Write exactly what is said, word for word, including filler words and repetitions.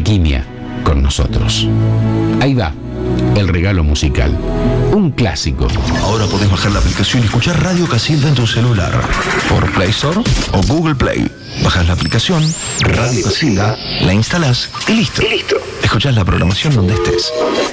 alquimia con nosotros. Ahí va, el regalo musical. Un clásico. Ahora podés bajar la aplicación y escuchar Radio Casilda en tu celular. Por Play Store o Google Play. Bajás la aplicación, Radio Casilda, la instalás y listo. Y listo. Escuchás la programación donde estés.